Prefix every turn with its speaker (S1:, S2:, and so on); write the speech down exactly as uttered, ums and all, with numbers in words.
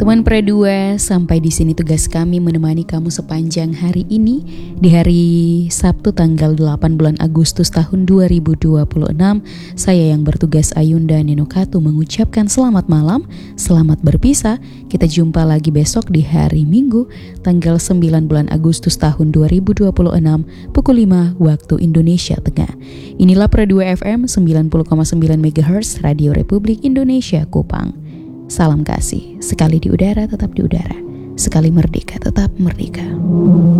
S1: Teman Pradua, sampai di sini tugas kami menemani kamu sepanjang hari ini. Di hari Sabtu tanggal delapan bulan Agustus tahun dua ribu dua puluh enam, saya yang bertugas Ayunda Nenokatu mengucapkan selamat malam, selamat berpisah. Kita jumpa lagi besok di hari Minggu tanggal sembilan bulan Agustus tahun dua ribu dua puluh enam pukul lima waktu Indonesia Tengah. Inilah Pradua F M sembilan puluh koma sembilan megahertz Radio Republik Indonesia Kupang. Salam kasih, sekali di udara tetap di udara, sekali merdeka tetap merdeka.